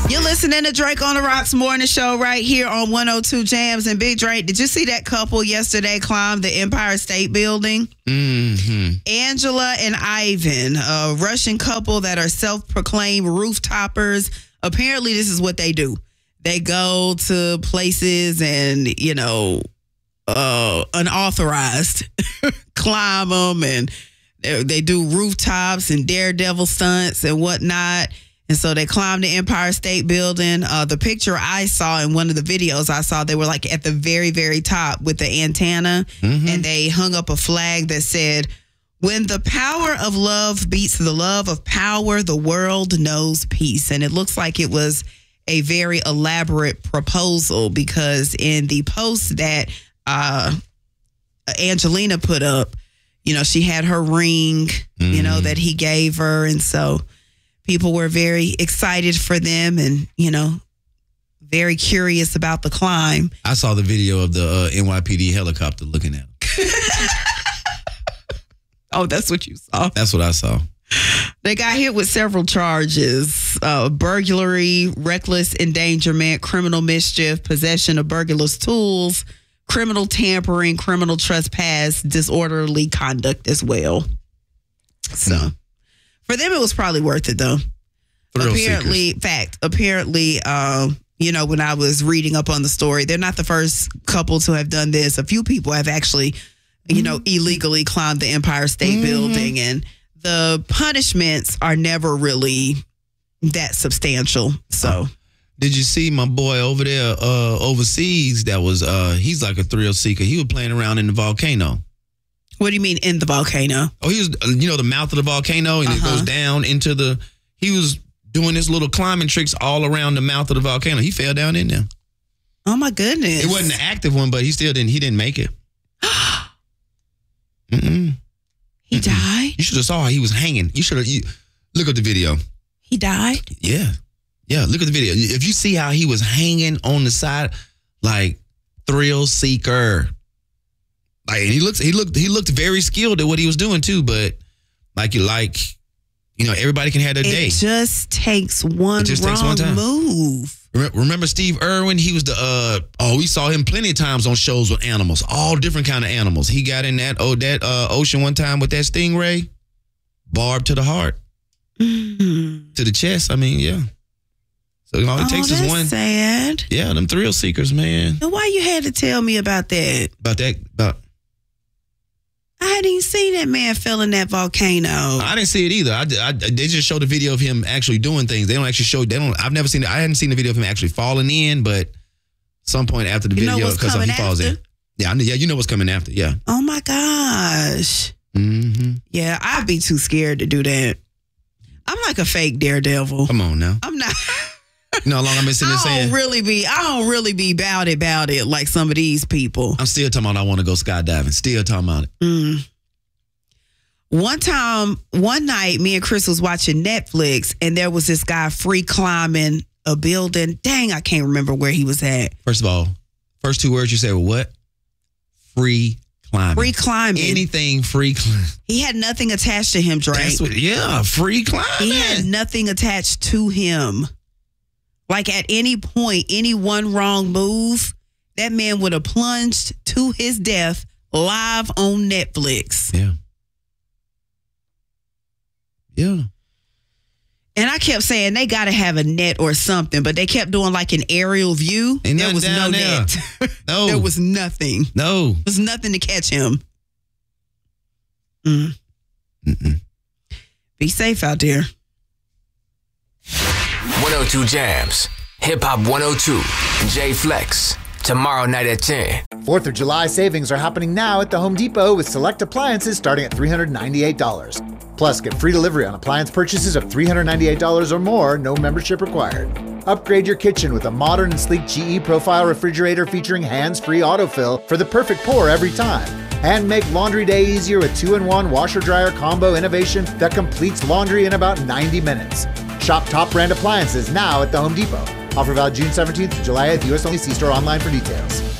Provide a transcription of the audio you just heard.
You're listening to Drake on the Rocks Morning Show right here on 102 Jams. And Big Drake, did you see that couple yesterday climb the Empire State Building? Mm-hmm. Angela and Ivan, a Russian couple that are self-proclaimed roof-toppers. Apparently, this is what they do. They go to places and, unauthorized, climb them, and they do rooftops and daredevil stunts and whatnot. And so they climbed the Empire State Building. The picture I saw in one of the videos I saw, they were like at the very, very top with the antenna. Mm-hmm. And they hung up a flag that said, "When the power of love beats the love of power, the world knows peace." And it looks like it was a very elaborate proposal, because in the post that Angelina put up, she had her ring, that he gave her. And so people were very excited for them and, very curious about the climb. I saw the video of the NYPD helicopter looking at them. Oh, that's what you saw? That's what I saw. They got hit with several charges: burglary, reckless endangerment, criminal mischief, possession of burglars' tools, criminal tampering, criminal trespass, disorderly conduct as well. So for them, it was probably worth it, though. Apparently, when I was reading up on the story, they're not the first couple to have done this. A few people have actually, illegally climbed the Empire State Building, and the punishments are never really that substantial. So, did you see my boy over there overseas? That was he's like a thrill seeker. He was playing around in the volcano. What do you mean in the volcano? Oh, he was, the mouth of the volcano, and it goes down into the. He was doing his little climbing tricks all around the mouth of the volcano. He fell down in there. Oh my goodness! It wasn't an active one, but he didn't make it. He died? You should have saw how he was hanging. Look at the video. He died? Yeah. Look at the video. If you see how he was hanging on the side, like thrill seeker. Like, he looked very skilled at what he was doing too, but everybody can have their day. It just takes one wrong move. Remember Steve Irwin? He was we saw him plenty of times on shows with animals, all different kind of animals. He got in that ocean one time with that stingray, barbed to the heart, to the chest. I mean, yeah. So all it takes is one. Sad. Yeah, them thrill seekers, man. And why you had to tell me about that? I hadn't even seen that man fell in that volcano. I didn't see it either. They just showed the video of him actually doing things. They don't actually show. I've never seen it. I hadn't seen the video of him actually falling in, but some point after the video, because he falls in. Yeah, you know what's coming after. Yeah. Oh my gosh. Mm-hmm. Yeah, I'd be too scared to do that. I'm like a fake daredevil. Come on now. I'm not. You know how long I've been sitting there saying? I don't really be about it like some of these people. I'm still talking about I want to go skydiving. Still talking about it. One night, me and Chris was watching Netflix, and there was this guy free climbing a building. Dang, I can't remember where he was at. First of all, first two words you said were what? Free climbing. Free climbing. Anything free climbing. He had nothing attached to him, Drake. Free climbing. He had nothing attached to him. Like at any point, any one wrong move, that man would have plunged to his death live on Netflix. Yeah. And I kept saying they got to have a net or something, but they kept doing like an aerial view. Ain't there was no there. net. No. There was nothing. No. There was nothing to catch him. Be safe out there. 102 Jams, Hip Hop 102, J Flex. Tomorrow night at 10. 4th of July savings are happening now at the Home Depot with select appliances starting at $398. Plus, get free delivery on appliance purchases of $398 or more, no membership required. Upgrade your kitchen with a modern and sleek GE Profile refrigerator featuring hands-free autofill for the perfect pour every time. And make laundry day easier with 2-in-1 washer-dryer combo innovation that completes laundry in about 90 minutes. Shop top brand appliances now at the Home Depot. Offer valid June 17th to July 8th. U.S. only. See store online for details.